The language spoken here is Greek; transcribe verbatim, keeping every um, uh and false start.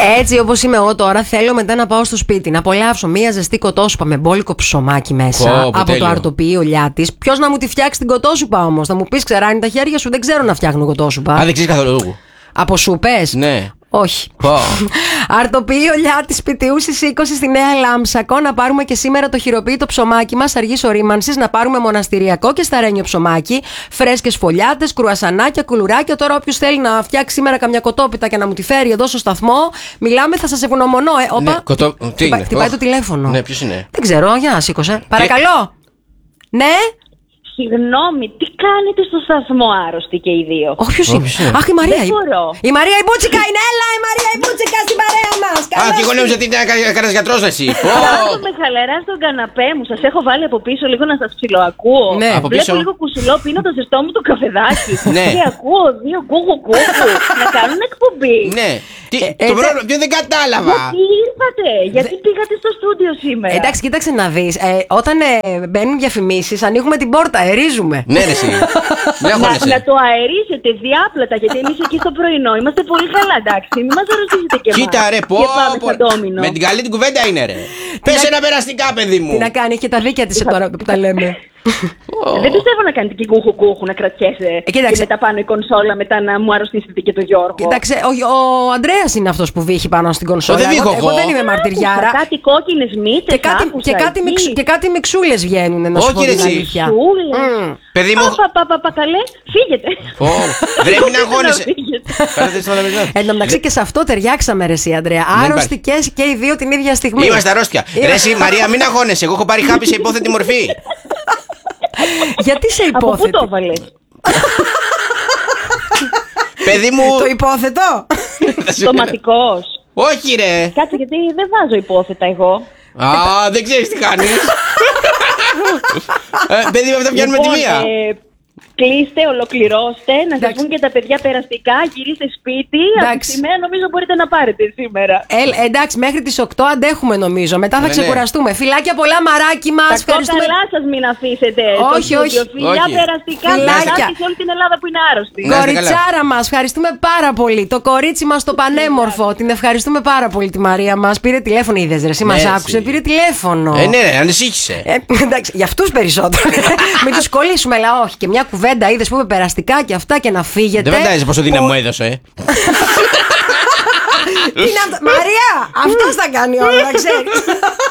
Έτσι όπως είμαι εγώ τώρα, θέλω μετά να πάω στο σπίτι να απολαύσω μία ζεστή κοτόσουπα με μπόλικο ψωμάκι μέσα. Πω, πω, από τέλειο. το αρτοποιείο Λιάτης. Ποιος να μου τη φτιάξει την κοτόσουπα όμως? Θα μου πεις, ξεράνει τα χέρια σου, δεν ξέρω να φτιάχνω κοτόσουπα. Α, δεν ξέρεις καθόλου. Από σούπες? Ναι. Όχι. Πω. Αρτοποιείο Λιάτης Σπιτιού στις είκοσι στη Νέα Λάμψακο. Να πάρουμε και σήμερα το χειροποίητο ψωμάκι μας αργής ορίμανσης. Να πάρουμε μοναστηριακό και σταρένιο ψωμάκι. Φρέσκες φωλιάτες, κρουασανάκια, κουλουράκια. Τώρα, όποιος θέλει να φτιάξει σήμερα καμιά κοτόπιτα και να μου τη φέρει εδώ στο σταθμό, μιλάμε, θα σας ευγνωμονώ. Ε, όπα. Ναι, κοτό... Τι Χτυπά- είναι? Χτυπάει Οχ. το τηλέφωνο. Ναι, ποιος είναι? Δεν ξέρω, για σήκωσε. Παρακαλώ. Ναι. Συγγνώμη, τι κάνετε στο σταθμό άρρωστοι και οι δύο? Όχι, ποιος Ω, είναι? ποιος είναι? Αχ, η Μαρία. Δεν η- μπορώ. Η Μαρία η Μπούτσικα είναι. Έλα, η Μαρία η Μπούτσικα στην παρέα μας. Α, και εγώ νόμιζα ότι ήταν κανένας γιατρός εσύ. Κάτω με χαλαρά στον καναπέ μου. Σας έχω βάλει από πίσω λίγο να σας ψιλοακούω. Ναι. Από Βλέπω πίσω. λίγο κουσουλό, πίνω το ζεστό μου το καφεδάκι. Ναι. Και ακούω δύο κούκου κούκου να κάνουν εκπομπή. Ναι. Τι, Ε, το έτσι- πρόβλημα, ποιο δεν κατάλαβα. Γιατί ήρθατε, γιατί πήγατε στο στούντιο σήμερα? Εντάξει, κοίταξε να δεις. Ε, όταν ε, μπαίνουν διαφημίσεις, ανοίγουμε την πόρτα, ερίζουμε. Ναι, ρε εσύ. Μην να, αγχώνεσαι. να το αερίσετε διάπλατα, γιατί εμείς εκεί στο πρωινό είμαστε πολύ καλά, εντάξει. Μην μας αρρωστήσετε και εμάς. Κοίτα ρε, πω, Και πάμε πω. σαν ντόμινο. Με την καλή την κουβέντα είναι ρε. Πες ένα περαστικά, παιδί μου. Τι να κάνει, έχει και τα δίκαια της τώρα που τα λέμε. Δεν πιστεύω να κάνετε και κούχου κούχου, να κρατιέσαι Ε, κοίταξε. και μετά πάνω η κονσόλα, μετά να μου αρρωστήσετε και το Γιώργο. Κοίταξε, ο, ο Ανδρέας είναι αυτός που βήχει πάνω στην κονσόλα. δεν βήχω εγώ, εγώ εγώ. δεν είμαι μαρτυριάρα. Άκουσα κάτι κόκκινες μύτες, Και κάτι, άκουσα και, κάτι εκεί. μιξ, και κάτι μιξούλες βγαίνουν, να σου Όχι, πω ρε, την εσύ. αλήθεια. Σούλες. Μμ. Παιδί μου. Α, πα, πα, πα, πα, καλέ, φύγετε. Ω, Βρε, μην αγχώνεσαι. Να φύγετε. Κάτσε στο λαμβανάκι. Εν τω μεταξύ και σε αυτό ταιριάξαμε ρε εσύ Ανδρέα. Άρρωστοι και, και οι δύο την ίδια στιγμή. Είμαστε αρρώστια. Ρε εσύ, Μαρία, μην αγχώνεσαι. Εγώ έχω πάρει χάπη σε υπόθετη μορφή. Γιατί σε Από πού υπόθετη? το έβαλες? Παιδί μου. Το υπόθετο. Σωματικός. Όχι, ρε. Κάτσε, γιατί δεν βάζω υπόθετα εγώ. Α, δεν ξέρεις τι κάνεις. Ε, Παιδί μου, αυτά πιάνουμε τη Λοιπόν, μία. ε, κλείστε, ολοκληρώστε, να σας Εντάξει. πούν και τα παιδιά περαστικά, γυρίστε σπίτι. Από τη Εντάξει. σημαία νομίζω μπορείτε να πάρετε σήμερα. Ε, εντάξει, μέχρι τις οκτώ αντέχουμε νομίζω. Μετά θα Ναι, ναι. ξεκουραστούμε. Φιλάκια πολλά, μαράκι μας. Τα κόκαλά σας μην αφήσετε. στο Όχι, στούντιο. όχι. Φιλιά Όχι. περαστικά, Φιλάκια. φιλάκια σε όλη την Ελλάδα που είναι άρρωστη. Ναι. Να είστε καλά. Κοριτσάρα μας, ευχαριστούμε πάρα πολύ. Το κορίτσι μας το πανέμορφο. Την ευχαριστούμε πάρα πολύ τη Μαρία μας. Πήρε τηλέφωνο, είδες ρε, εσύ μας Ναι, άκουσε. έτσι. Πήρε τηλέφωνο. Ε, ναι, ρε, ανησύχησε. Ε, εντάξει, για αυτούς περισσότερο. Μην τους κολλήσουμε, αλλά όχι. Και μια κουβέντα είδες που είπε περαστικά και αυτά και να φύγετε. Δεν φαντάζεσαι πόσο δύναμη μου έδωσε, ε. Τι είναι αυτό? Μαρία, αυτός θα κάνει όλα, ξέρεις.